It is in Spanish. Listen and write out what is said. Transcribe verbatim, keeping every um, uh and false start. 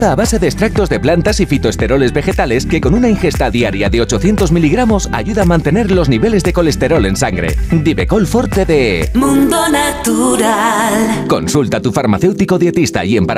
A base de extractos de plantas y fitoesteroles vegetales que con una ingesta diaria de ochocientos miligramos ayuda a mantener los niveles de colesterol en sangre. Divecol Forte de Mundo Natural. Consulta a tu farmacéutico dietista y en